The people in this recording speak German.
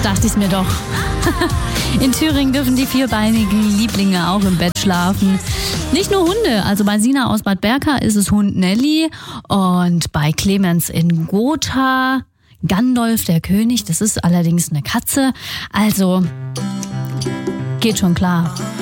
dachte ich mir doch. In Thüringen dürfen die vierbeinigen Lieblinge auch im Bett schlafen. Nicht nur Hunde, also bei Sina aus Bad Berka ist es Hund Nelly und bei Clemens in Gotha Gandalf der König, das ist allerdings eine Katze. Also geht schon klar.